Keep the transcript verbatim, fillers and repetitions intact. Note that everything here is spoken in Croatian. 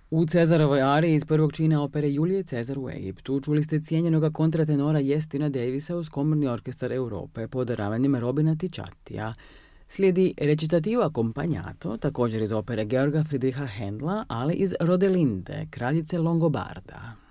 U Cezarovoj ariji iz prvog čina opere Julije Cezar u Egiptu čuli ste cijenjenoga kontratenora Jestina Davisa uz Komorni orkestar Europe pod ravanjem Robina Ticciatija. Slijedi recitativo accompagnato, također iz opere Georga Friedricha Händla, ali iz Rodelinde, kraljice Longobarda.